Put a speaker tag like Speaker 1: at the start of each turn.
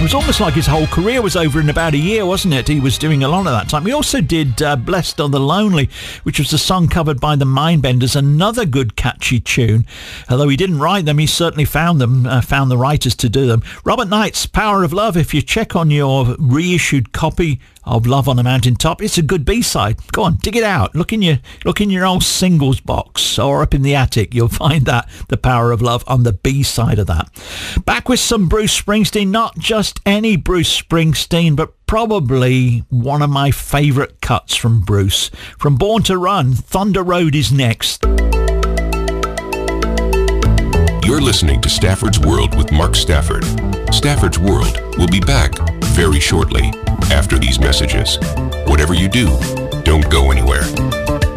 Speaker 1: was almost like his whole career was over in about a year, wasn't it? He was doing a lot of that time. He also did Blessed Are the Lonely, which was a song covered by the Mindbenders, another good catchy tune. Although he didn't write them, he certainly found the writers to do them. Robert Knight's Power of Love, if you check on your reissued copy of Love on a Mountaintop, it's a good B-side. Go on, dig it out. Look in your old singles box or up in the attic. You'll find that, The Power of Love, on the B-side of that. Back with some Bruce Springsteen, not just any Bruce Springsteen, but probably one of my favourite cuts from Bruce. From Born to Run, Thunder Road is next.
Speaker 2: You're listening to Stafford's World with Mark Stafford. Stafford's World will be back very shortly after these messages. Whatever you do, don't go anywhere.